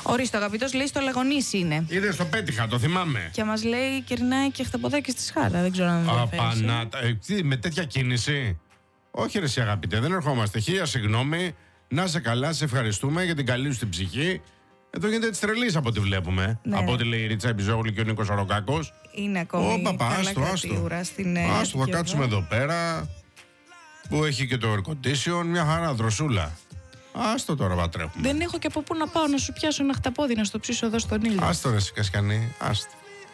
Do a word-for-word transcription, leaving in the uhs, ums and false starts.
Ορίστε, ο αγαπητός λέει στο Λαγωνής είναι. Είδε στο πέτυχα, το θυμάμαι. Και μας λέει κερνάει και χταποδάκι στη Σχάρα. Δεν ξέρω αν Απανάτα. Ε, τι, με τέτοια κίνηση. Όχι, ρε, εσύ, αγαπητέ, δεν ερχόμαστε. Χίλια συγγνώμη. Να σε καλά, σε ευχαριστούμε για την καλή σου την ψυχή. Εδώ γίνεται τη τρελή από ό,τι βλέπουμε. Ναι. Από ό,τι λέει η Ρίτσα Επιζόγλου και ο Νίκος Αροκάκος. Είναι ακόμη. Ω, παπά, καλά άστο, άστο. στην Άστο, θα κάτσουμε εδώ πέρα. Που έχει και το air condition, μια χαρά δροσούλα. Άστο τώρα, πατρέχουμε. Δεν έχω και από πού να πάω να σου πιάσω ένα χταπόδι να στο ψήσω εδώ στον ήλιο. Άστο, ρε, Κασκανή, άστο.